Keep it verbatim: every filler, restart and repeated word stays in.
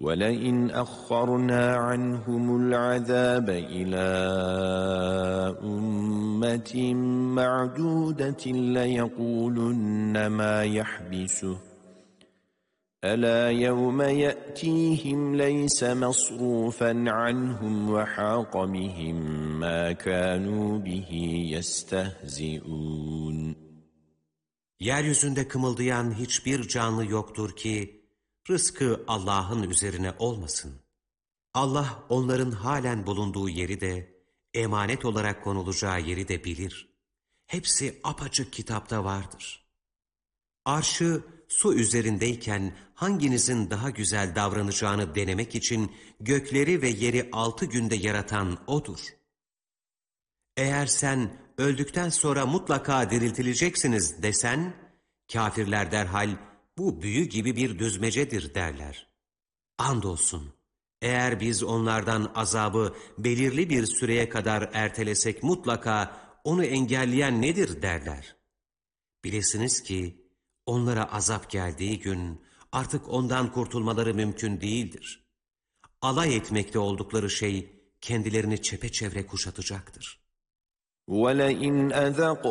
وَلَئِنْ أَخَّرْنَا عَنْهُمُ الْعَذَابَ إِلَى أُمَّةٍ مَّعْدُودَةٍ لَيَقُولُنَّ مَا يَحْبِسُهُ أَلَا يَوْمَ يَأْتِيهِمْ لَيْسَ مَصْرُوفًا عَنْهُمْ وَحَاقَ بِهِمْ مَا كَانُوا بِهِ يَسْتَهْزِئُونَ. Yeryüzünde kımıldayan hiçbir canlı yoktur ki, rızkı Allah'ın üzerine olmasın. Allah onların halen bulunduğu yeri de, emanet olarak konulacağı yeri de bilir. Hepsi apaçık kitapta vardır. Arşı su üzerindeyken hanginizin daha güzel davranacağını denemek için gökleri ve yeri altı günde yaratan O'dur. Eğer sen öldükten sonra mutlaka diriltileceksiniz desen, kafirler derhal bu büyü gibi bir düzmecedir derler. Andolsun, eğer biz onlardan azabı belirli bir süreye kadar ertelesek mutlaka onu engelleyen nedir derler. Bilesiniz ki onlara azap geldiği gün artık ondan kurtulmaları mümkün değildir. Alay etmekte oldukları şey kendilerini çepeçevre kuşatacaktır. وَلَئِنْ أَذَقْنَا